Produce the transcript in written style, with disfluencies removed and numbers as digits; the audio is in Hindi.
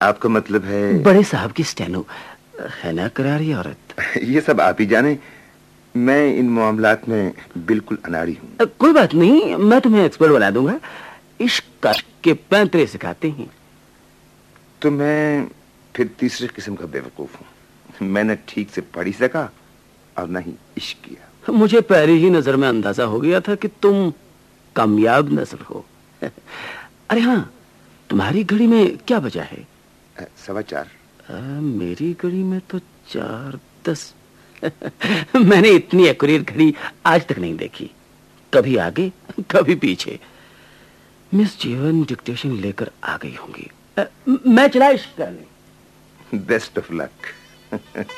आपका मतलब है? बड़े साहब की स्टेनो है ना, करारी औरत। ये सब आप ही जाने, मैं इन मामलात में बिल्कुल अनाड़ी हूँ। कोई बात नहीं, मैं तुम्हें एक्सपर्ट बना दूंगा। इश्क के पैंतरे सिखाते हैं। तो मैं फिर तीसरे किस्म का बेवकूफ हूँ। मैंने ठीक से पढ़ ही सका और न ही इश्क किया। मुझे पहली ही नजर में अंदाजा हो गया था कि तुम कामयाब नस्ल हो। अरे हाँ, तुम्हारी घड़ी में क्या बजा है? 4:15। मेरी घड़ी में तो 4:10। मैंने इतनी एक्यूरेट घड़ी आज तक नहीं देखी, कभी आगे कभी पीछे। मिस जीवन डिक्टेशन लेकर आ गई होंगी। मैं चला इश्क करने। Best of luck.